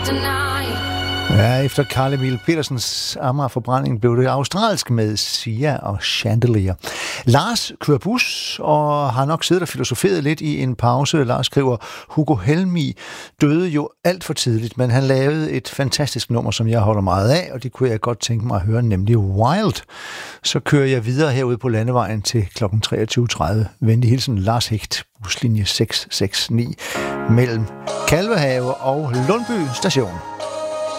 Ja, efter Carl Emil Petersens Amager-forbrænding blev det australsk med Sia og Chandelier. Lars kører bus og har nok siddet og filosoferet lidt i en pause. Lars skriver, Hugo Helmig døde jo alt for tidligt, men han lavede et fantastisk nummer, som jeg holder meget af, og det kunne jeg godt tænke mig at høre, nemlig Wild. Så kører jeg videre herude på landevejen til kl. 23.30. Venlig hilsen, Lars Hecht, buslinje 669, mellem Kalvehave og Lundby station.